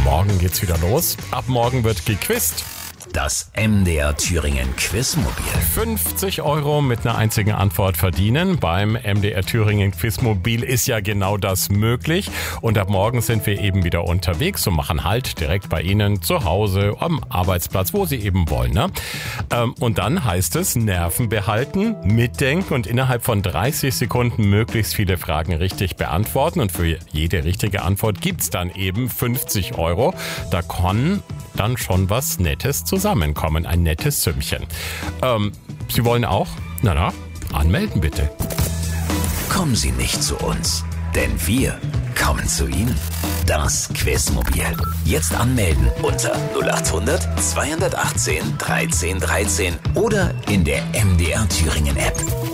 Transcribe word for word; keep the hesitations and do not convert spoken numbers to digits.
Morgen geht's wieder los. Ab morgen wird gequizt. Das M D R Thüringen Quizmobil. fünfzig Euro mit einer einzigen Antwort verdienen. Beim M D R Thüringen Quizmobil ist ja genau das möglich. Und ab morgen sind wir eben wieder unterwegs und machen Halt direkt bei Ihnen zu Hause, am Arbeitsplatz, wo Sie eben wollen. Ne? Ähm, und dann heißt es Nerven behalten, mitdenken und innerhalb von dreißig Sekunden möglichst viele Fragen richtig beantworten. Und für jede richtige Antwort gibt's dann eben fünfzig Euro. Da kann dann schon was Nettes zusammenkommen. Ein nettes Sümmchen. Ähm, Sie wollen auch? Na na, anmelden bitte. Kommen Sie nicht zu uns, denn wir kommen zu Ihnen. Das Quizmobil. Jetzt anmelden unter null acht hundert zweihundertachtzehn dreizehn dreizehn oder in der M D R Thüringen App.